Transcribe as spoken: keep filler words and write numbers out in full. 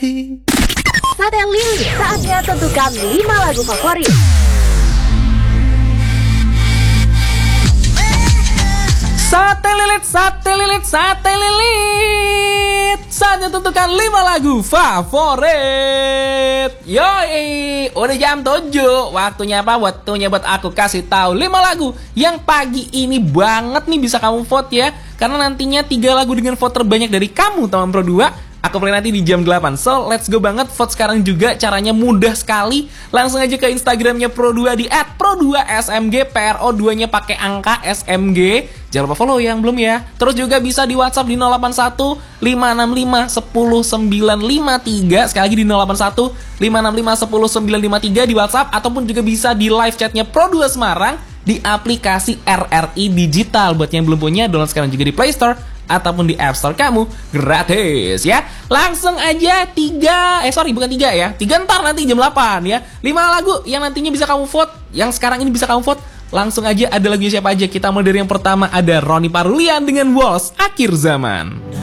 gratis. Sate Lilit, saatnya tentukan lima lagu favorit. Sate lilit, sate lilit, sate lilit. Saatnya tentukan lima lagu favorit. Yoi, udah jam tujuh. Waktunya apa? Waktunya buat aku kasih tahu lima lagu yang pagi ini banget nih bisa kamu vote ya. Karena nantinya tiga lagu dengan vote terbanyak dari kamu, teman Pro dua, aku play nanti di jam delapan. So, let's go banget. Vote sekarang juga. Caranya mudah sekali. Langsung aja ke Instagramnya Pro dua di at pro dua s m g. P R O dua-nya pakai angka S M G. Jangan lupa follow yang belum ya. Terus juga bisa di WhatsApp di nol delapan satu lima enam lima satu nol sembilan lima tiga. Sekali lagi di nol delapan satu lima enam lima satu nol sembilan lima tiga di WhatsApp. Ataupun juga bisa di live chatnya Pro dua Semarang di aplikasi R R I Digital. Buat yang belum punya, download sekarang juga di Play Store ataupun di App Store kamu, gratis ya. Langsung aja tiga, eh sorry bukan tiga ya, tiga ntar nanti jam delapan ya. Lima lagu yang nantinya bisa kamu vote, yang sekarang ini bisa kamu vote. Langsung aja, ada lagunya siapa aja. Kita mulai dari yang pertama, ada Ronnie Parulian dengan Walls Akhir Zaman.